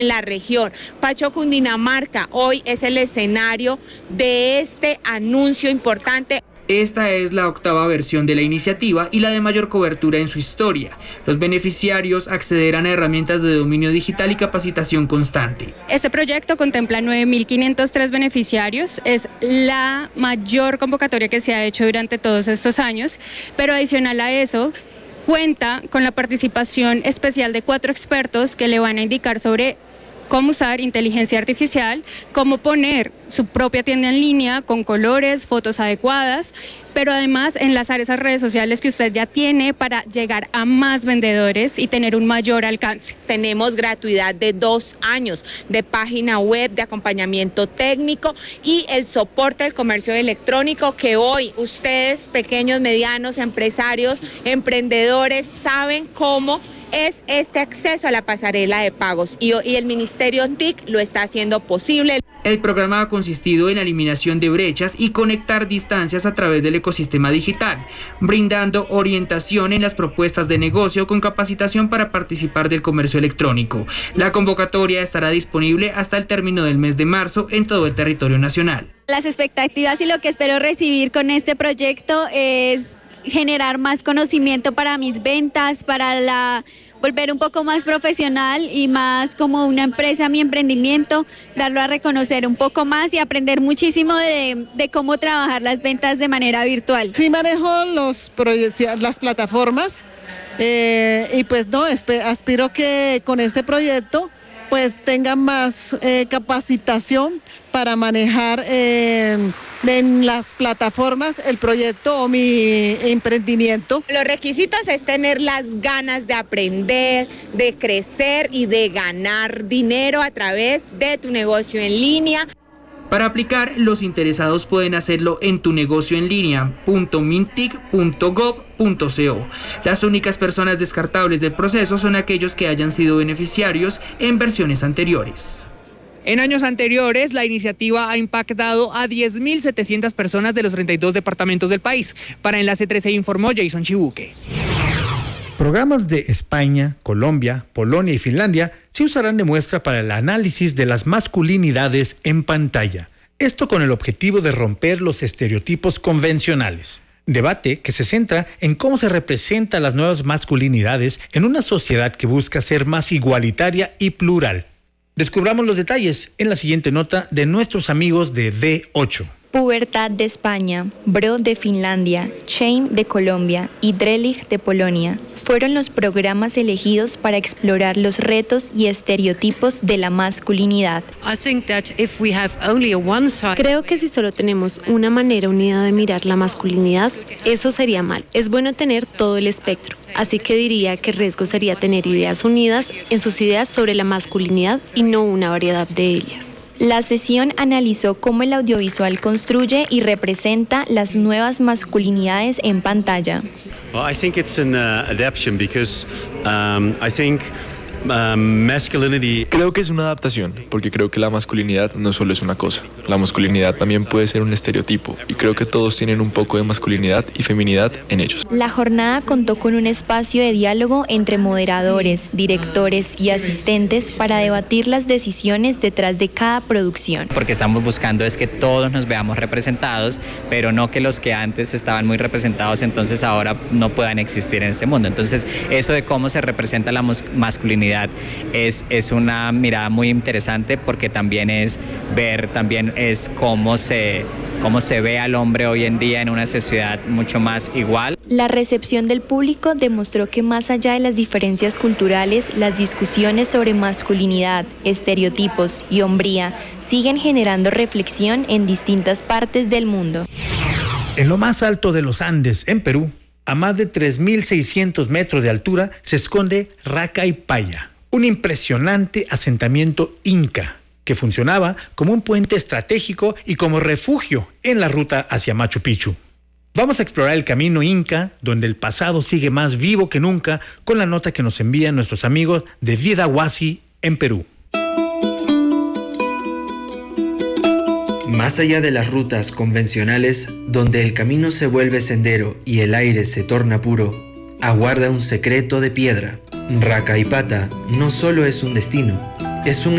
en la región. Pacho, Cundinamarca, hoy es el escenario de este anuncio importante. Esta es la 8ª versión de la iniciativa y la de mayor cobertura en su historia. Los beneficiarios accederán a herramientas de dominio digital y capacitación constante. Este proyecto contempla 9.503 beneficiarios. Es la mayor convocatoria que se ha hecho durante todos estos años, pero adicional a eso, cuenta con la participación especial de 4 expertos que le van a indicar sobre cómo usar inteligencia artificial, cómo poner su propia tienda en línea con colores, fotos adecuadas, pero además enlazar esas redes sociales que usted ya tiene para llegar a más vendedores y tener un mayor alcance. Tenemos gratuidad de 2 años de página web, de acompañamiento técnico y el soporte del comercio electrónico que hoy ustedes, pequeños, medianos, empresarios, emprendedores, saben cómo es este acceso a la pasarela de pagos y el Ministerio TIC lo está haciendo posible. El programa ha consistido en la eliminación de brechas y conectar distancias a través del ecosistema digital, brindando orientación en las propuestas de negocio con capacitación para participar del comercio electrónico. La convocatoria estará disponible hasta el término del mes de marzo en todo el territorio nacional. Las expectativas y lo que espero recibir con este proyecto es generar más conocimiento para mis ventas, para volver un poco más profesional y más como una empresa, mi emprendimiento, darlo a reconocer un poco más y aprender muchísimo de cómo trabajar las ventas de manera virtual. Sí manejo las plataformas y pues no, aspiro que con este proyecto pues tengan más capacitación para manejar en las plataformas el proyecto o mi emprendimiento. Los requisitos es tener las ganas de aprender, de crecer y de ganar dinero a través de tu negocio en línea. Para aplicar, los interesados pueden hacerlo en tunegocioenlinea.mintic.gov.co. Las únicas personas descartables del proceso son aquellos que hayan sido beneficiarios en versiones anteriores. En años anteriores, la iniciativa ha impactado a 10.700 personas de los 32 departamentos del país. Para Enlace 13 informó Jason Chibuque. Programas de España, Colombia, Polonia y Finlandia se usarán de muestra para el análisis de las masculinidades en pantalla. Esto con el objetivo de romper los estereotipos convencionales. Debate que se centra en cómo se representan las nuevas masculinidades en una sociedad que busca ser más igualitaria y plural. Descubramos los detalles en la siguiente nota de nuestros amigos de D8. Pubertad de España, Bro de Finlandia, Shame de Colombia y Drelig de Polonia fueron los programas elegidos para explorar los retos y estereotipos de la masculinidad. Creo que si solo tenemos una manera unida de mirar la masculinidad, eso sería mal. Es bueno tener todo el espectro, así que diría que el riesgo sería tener ideas unidas en sus ideas sobre la masculinidad y no una variedad de ellas. La sesión analizó cómo el audiovisual construye y representa las nuevas masculinidades en pantalla. Well, I think it's an adaptation because Creo que es una adaptación, porque creo que la masculinidad no solo es una cosa. La masculinidad también puede ser un estereotipo, y creo que todos tienen un poco de masculinidad y feminidad en ellos. La jornada contó con un espacio de diálogo entre moderadores, directores y asistentes para debatir las decisiones detrás de cada producción. Porque estamos buscando es que todos nos veamos representados, pero no que los que antes estaban muy representados entonces ahora no puedan existir en este mundo. Entonces eso de cómo se representa la masculinidad es una mirada muy interesante, porque también es ver cómo se ve al hombre hoy en día en una sociedad mucho más igual. La recepción del público demostró que más allá de las diferencias culturales, las discusiones sobre masculinidad, estereotipos y hombría siguen generando reflexión en distintas partes del mundo. En lo más alto de los Andes, en Perú, a más de 3.600 metros de altura, se esconde Racaypaya, un impresionante asentamiento inca que funcionaba como un puente estratégico y como refugio en la ruta hacia Machu Picchu. Vamos a explorar el camino inca, donde el pasado sigue más vivo que nunca, con la nota que nos envían nuestros amigos de Vidahuasi, en Perú. Más allá de las rutas convencionales, donde el camino se vuelve sendero y el aire se torna puro, aguarda un secreto de piedra. Racaypata no solo es un destino, es un